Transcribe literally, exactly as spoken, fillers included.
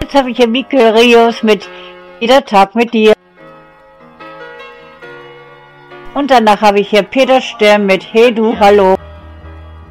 jetzt habe ich hier Mikel Rios mit Jeder Tag mit dir. Und danach habe ich hier Peter Stern mit Hey du, hallo.